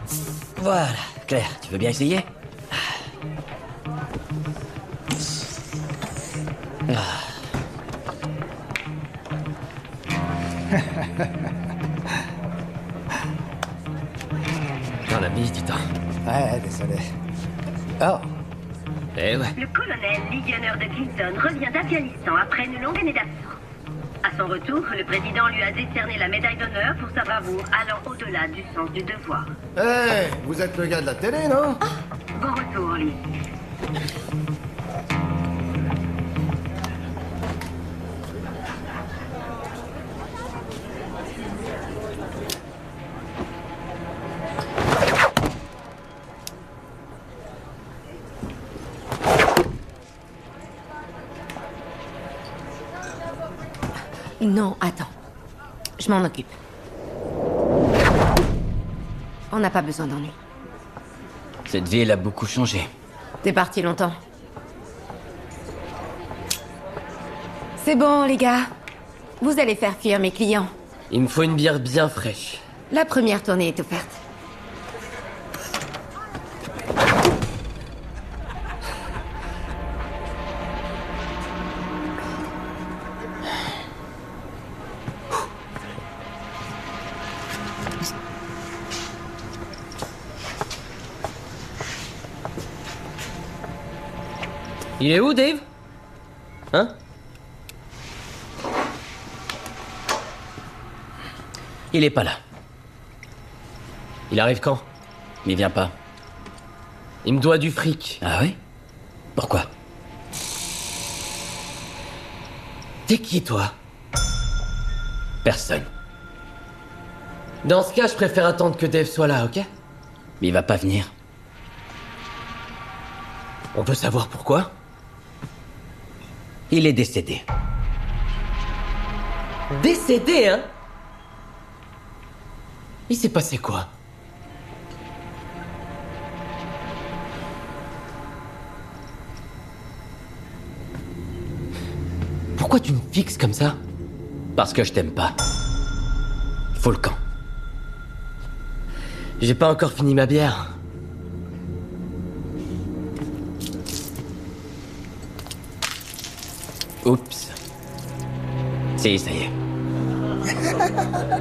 Voilà. Claire, tu veux bien essayer? Dans la bise du temps. Ouais, désolé. Oh, Eh ouais. Le colonel légionnaire de Clinton revient d'Afghanistan après une longue année d'absence. À son retour, le président lui a décerné la médaille d'honneur pour sa bravoure allant au-delà du sens du devoir. Hey, vous êtes le gars de la télé, non? Bon retour, lui. Non, attends. Je m'en occupe. On n'a pas besoin d'ennui. Cette ville a beaucoup changé. T'es parti longtemps. C'est bon, les gars. Vous allez faire fuir mes clients. Il me faut une bière bien fraîche. La première tournée est offerte. Il est où, Dave? Hein? Il est pas là. Il arrive quand? Il vient pas. Il me doit du fric. Ah oui? Pourquoi? T'es qui, toi? Personne. Dans ce cas, je préfère attendre que Dave soit là, ok? Mais il va pas venir. On peut savoir pourquoi? Il est décédé. Décédé, hein? Il s'est passé quoi? Pourquoi tu me fixes comme ça? Parce que je t'aime pas. Faut le camp. J'ai pas encore fini ma bière. Oups. Si, ça y est.